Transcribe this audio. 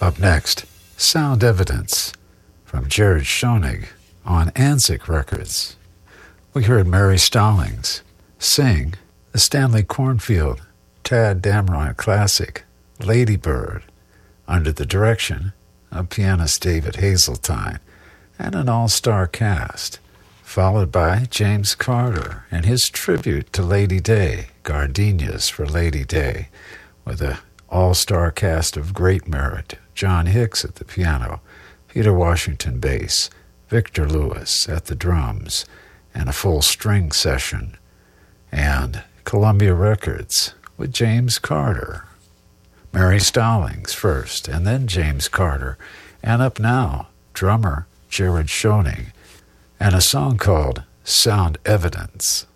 Up next, Sound Evidence from Jared Schoenig on Anzik Records. We heard Mary Stallings sing the Stanley Cornfield Tad Dameron classic, Lady Bird, under the direction of pianist David Hazeltine and an all-star cast, followed by James Carter and his tribute to Lady Day, Gardenias for Lady Day, with an all-star cast of great merit, John Hicks at the piano, Peter Washington bass, Victor Lewis at the drums, and a full string session, and Columbia Records with James Carter. Mary Stallings first, and then James Carter, and up now, drummer Jared Schoenig, and a song called Sound Evidence.